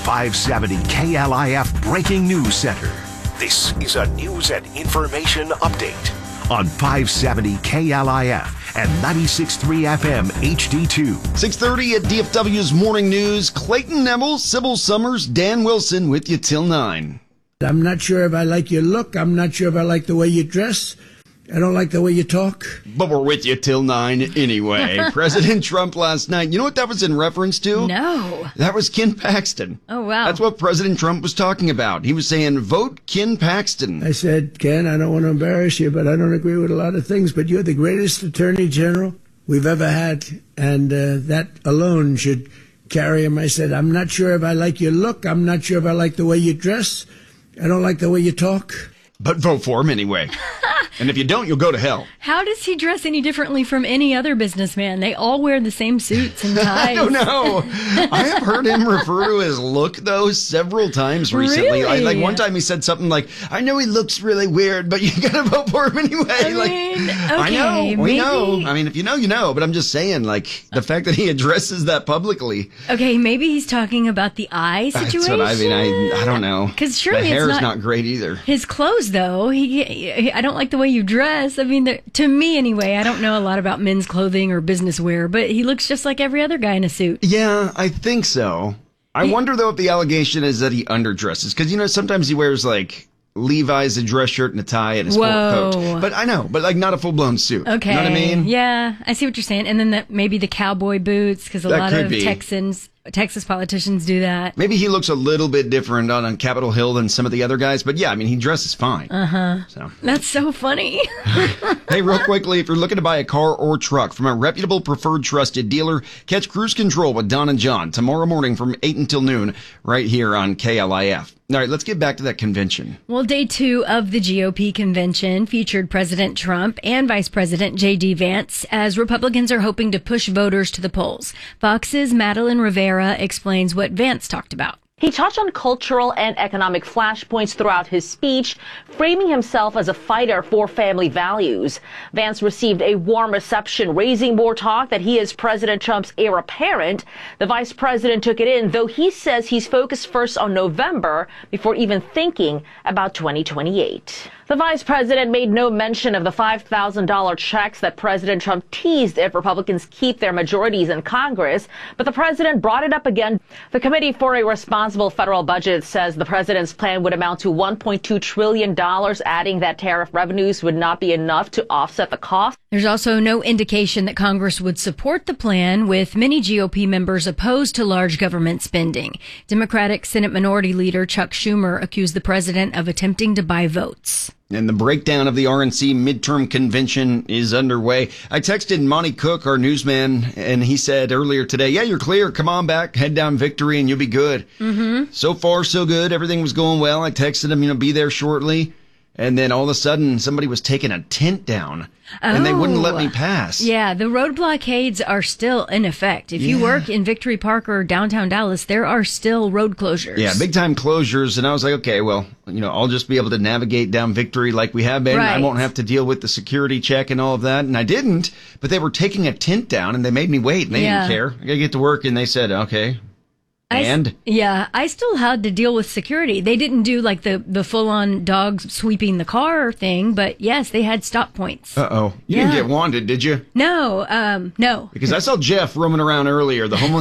570 KLIF Breaking News Center. This is a news and information update on 570 KLIF and 96.3 FM HD2. 6:30 at DFW's Morning News. Clayton Neville, Sybil Summers, Dan Wilson with you till 9. I'm not sure if I like your look. I'm not sure if I like the way you dress. I don't like the way you talk. But we're with you till 9 anyway. President Trump last night, you know what that was in reference to? No. That was Ken Paxton. Oh, wow. That's what President Trump was talking about. He was saying, vote Ken Paxton. I said, Ken, I don't want to embarrass you, but I don't agree with a lot of things, but you're the greatest attorney general we've ever had, and that alone should carry him. I said, I'm not sure if I like your look. I'm not sure if I like the way you dress. I don't like the way you talk. But vote for him anyway. And if you don't, you'll go to hell. How does he dress any differently from any other businessman? They all wear the same suits and ties. I don't know. I have heard him refer to his look, though, several times recently. Really? Like one time he said something like, I know he looks really weird, but you gotta vote for him anyway. I know. We know. I mean, if you know, you know. But I'm just saying, like, the fact that he addresses that publicly. Okay, maybe he's talking about the eye situation. That's what I mean. I don't know. Because surely the hair it's is not great either. His clothes, though. I don't like the way you dress. I mean, to me anyway, I don't know a lot about men's clothing or business wear, but he looks just like every other guy in a suit. Yeah, I think so. I wonder, though, if the allegation is that he underdresses. Because, you know, sometimes he wears, like, Levi's, a dress shirt, and a tie, and a sport coat. But I know, but, like, not a full-blown suit. Okay. You know what I mean? Yeah, I see what you're saying. And then maybe the cowboy boots, because a lot of Texas politicians do that. Maybe he looks a little bit different on Capitol Hill than some of the other guys, but yeah, I mean, he dresses fine. So. That's so funny. Hey, real quickly, if you're looking to buy a car or truck from a reputable, preferred, trusted dealer, catch Cruise Control with Don and John tomorrow morning from 8 until noon right here on KLIF. All right, let's get back to that convention. Well, day 2 of the GOP convention featured President Trump and Vice President J.D. Vance as Republicans are hoping to push voters to the polls. Fox's Madeline Rivera explains what Vance talked about. He touched on cultural and economic flashpoints throughout his speech, framing himself as a fighter for family values. Vance received a warm reception, raising more talk that he is President Trump's heir apparent. The vice president took it in, though he says he's focused first on November before even thinking about 2028. The vice president made no mention of the $5,000 checks that President Trump teased if Republicans keep their majorities in Congress, but the president brought it up again. The Committee for a Responsible Federal Budget says the president's plan would amount to $1.2 trillion, adding that tariff revenues would not be enough to offset the cost. There's also no indication that Congress would support the plan, with many GOP members opposed to large government spending. Democratic Senate Minority Leader Chuck Schumer accused the president of attempting to buy votes. And the breakdown of the RNC midterm convention is underway. I texted Monty Cook, our newsman, and he said earlier today, yeah, you're clear. Come on back, head down Victory, and you'll be good. Mm-hmm. So far, so good. Everything was going well. I texted him, be there shortly. And then all of a sudden, somebody was taking a tent down, and they wouldn't let me pass. Yeah, the road blockades are still in effect. If you work in Victory Park or downtown Dallas, there are still road closures. Yeah, big-time closures. And I was like, okay, well, I'll just be able to navigate down Victory like we have been. Right. I won't have to deal with the security check and all of that. And I didn't, but they were taking a tent down, and they made me wait, and they didn't care. I got to get to work, and they said, okay. I still had to deal with security. They didn't do like the full-on dogs sweeping the car thing, but yes, they had stop points. Uh-oh. You didn't get wanted, did you? No, no. Because I saw Jeff roaming around earlier, the homeless